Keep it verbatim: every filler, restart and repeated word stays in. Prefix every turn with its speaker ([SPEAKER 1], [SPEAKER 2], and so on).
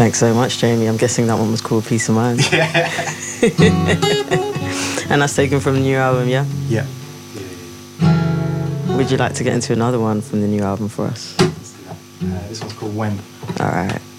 [SPEAKER 1] Thanks so much, Jamie. I'm guessing that one was called Peace of Mind.
[SPEAKER 2] Yeah.
[SPEAKER 1] And that's taken from the new album, yeah?
[SPEAKER 2] Yeah.
[SPEAKER 1] Would you like to get into another one from the new album for us?
[SPEAKER 2] Uh, this one's called When.
[SPEAKER 1] All right.